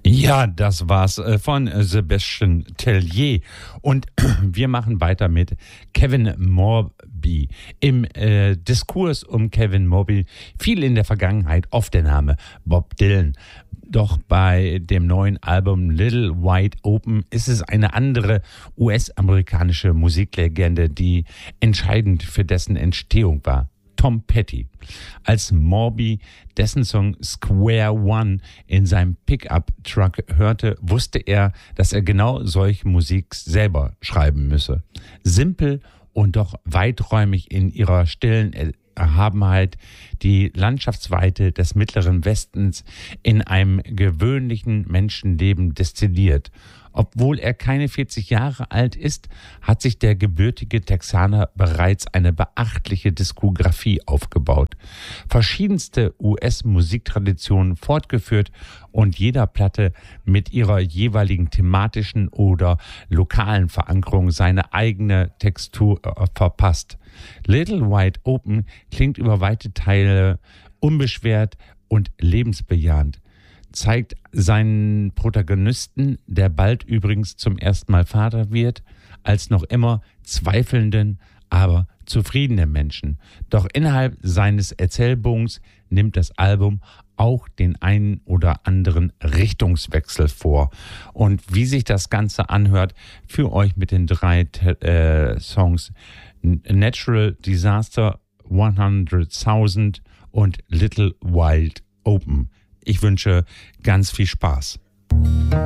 Ja, das war's von Sebastian Tellier. Und wir machen weiter mit Kevin Morby. Im Diskurs um Kevin Morby fiel in der Vergangenheit oft der Name Bob Dylan. Doch bei dem neuen Album Little Wide Open ist es eine andere US-amerikanische Musiklegende, die entscheidend für dessen Entstehung war. Tom Petty. Als Morby dessen Song Square One in seinem Pickup-Truck hörte, wusste er, dass er genau solche Musik selber schreiben müsse. Simpel und doch weiträumig in ihrer stillen Erhabenheit, die Landschaftsweite des Mittleren Westens in einem gewöhnlichen Menschenleben destilliert. Obwohl er keine 40 Jahre alt ist, hat sich der gebürtige Texaner bereits eine beachtliche Diskografie aufgebaut, verschiedenste US-Musiktraditionen fortgeführt und jeder Platte mit ihrer jeweiligen thematischen oder lokalen Verankerung seine eigene Textur verpasst. Little Wide Open klingt über weite Teile unbeschwert und lebensbejahend, zeigt seinen Protagonisten, der bald übrigens zum ersten Mal Vater wird, als noch immer zweifelnden, aber zufriedenen Menschen. Doch innerhalb seines Erzählbogens nimmt das Album auch den einen oder anderen Richtungswechsel vor. Und wie sich das Ganze anhört, für euch mit den drei Songs Natural Disaster, 100,000 und Little Wild Open. Ich wünsche ganz viel Spaß.